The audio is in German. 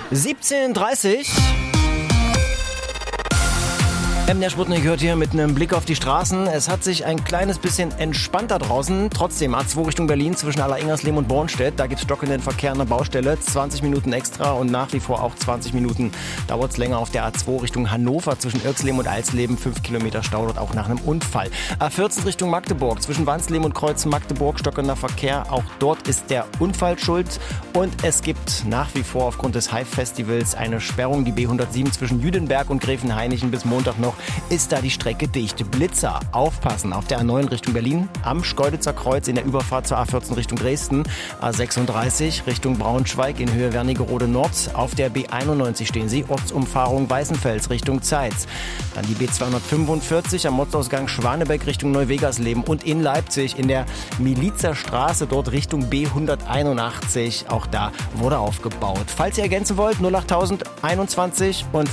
17:30. Der Sputnik hört hier mit einem Blick auf die Straßen. Es hat sich ein kleines bisschen entspannter draußen. Trotzdem A2 Richtung Berlin zwischen Allersingerslehm und Bornstedt. Da gibt es stockenden Verkehr an der Baustelle. 20 Minuten extra und nach wie vor auch 20 Minuten dauert es länger auf der A2 Richtung Hannover zwischen Irxleben und Alsleben. 5 Kilometer Stau dort auch nach einem Unfall. A14 Richtung Magdeburg zwischen Wansleben und Kreuz Magdeburg stockender Verkehr. Auch dort ist der Unfall schuld. Und es gibt nach wie vor aufgrund des Hive-Festivals eine Sperrung. Die B107 zwischen Jüdenberg und Gräfenhainichen bis Montag noch ist da die Strecke dicht. Blitzer, aufpassen auf der A9 Richtung Berlin, am Schkeuditzer Kreuz in der Überfahrt zur A14 Richtung Dresden, A36 Richtung Braunschweig in Höhe Wernigerode Nord, auf der B91 stehen Sie, Ortsumfahrung Weißenfels Richtung Zeitz. Dann die B245 am Motzausgang Schwanebeck Richtung Neuwegersleben und in Leipzig in der Milizer Straße dort Richtung B181, auch da wurde aufgebaut. Falls ihr ergänzen wollt, 08000 21 und